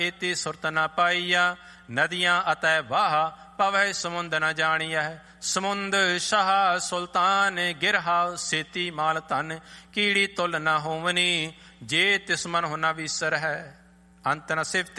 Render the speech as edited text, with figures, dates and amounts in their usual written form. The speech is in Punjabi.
ਇਤੀ ਸੁਰਤ ਨ ਪਾਈਆ। ਨਦੀਆਂ ਅਤੈ ਵਾਹ ਪਵੈ ਸਮੁੰਦ ਨ ਜਾਣੀਐ। ਸਮੁੰਦ ਸ਼ਾਹ ਸੁਲਤਾਨ ਗਿਰਹਾ ਸੇਤੀ ਮਾਲ ਧਨ। ਕੀੜੀ ਤੁਲ ਨ ਹੋਵਨੀ ਜੇ ਤਿਸ ਮਨ ਹੋ ਨ ਵੀਸਰ ਹੈ। ਅੰਤ ਨ ਸਿਫਤ